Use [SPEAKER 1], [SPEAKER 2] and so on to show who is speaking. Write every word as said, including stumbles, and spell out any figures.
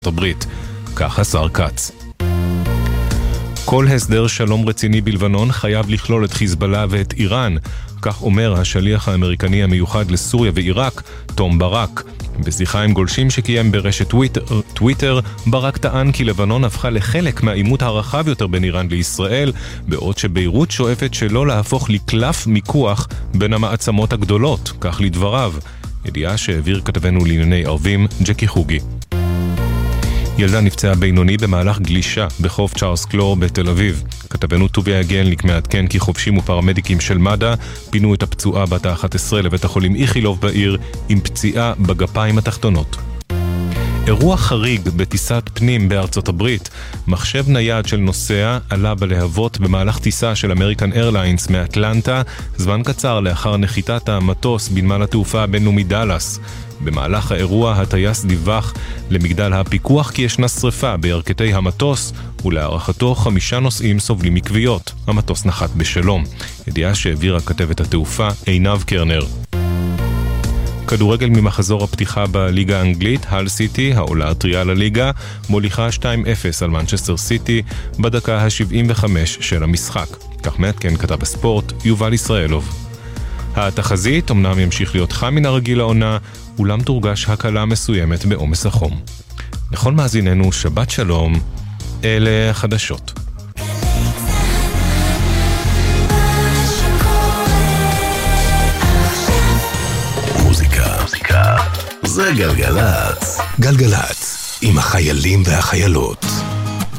[SPEAKER 1] הברית, כך השר קץ. כל הסדר שלום רציני בלבנון חייב לכלול את חיזבאללה ואת איראן, כך אומר השליח האמריקני המיוחד לסוריה ועיראק, תום ברק. בשיחה עם גולשים שקיים ברשת טוויטר, טוויטר, ברק טען כי לבנון הפכה לחלק מהעימות הרחב יותר בין איראן לישראל, בעוד שביירות שואפת שלא להפוך לקלף מיקוח בין המעצמות הגדולות, כך לדבריו. ידיעה שהעביר כתבנו לענייני ערבים, ג'קי חוגי. ילדה נפצעה בינוני במהלך גלישה בחוף צ'ארלס קלור בתל אביב. כתבנו טוביה הגלניק מעדכן כי חובשים ופרמדיקים של מד"א פינו את הפצועה בת ה-אחת עשרה לבית החולים איכילוב בעיר עם פציעה בגפיים התחתונות. אירוע חריג בטיסת פנים בארצות הברית. מחשב נייד של נוסע עלה בלהבות במהלך טיסה של אמריקן איירליינס מאטלנטה, זמן קצר לאחר נחיתת המטוס בנמל התעופה הבינלאומי דאלאס. במהלך האירוע הטייס דיווח למגדל הפיקוח כי ישנה שריפה בירכתי המטוס, ולהערכתו חמישה נוסעים סובלים מכוויות. המטוס נחת בשלום. ידיעה שהעבירה כתבת התעופה עינב קרנר. כדורגל ממחזור הפתיחה בליגה האנגלית, הל סיטי, העולה הטריה לליגה, מוליכה שתיים אפס על מנצ'סטר סיטי בדקה ה-שבעים וחמש של המשחק. כך מעדכן כתב הספורט יובל ישראלוב. התחזית אמנם ימשיך להיות חם מן הרגיל לעונה, אולם תורגש הקלה מסוימת בעומס החום. לכל מאזיננו, שבת שלום, אלה החדשות.
[SPEAKER 2] זה גלגלץ. גלגלץ, עם החיילים והחיילות.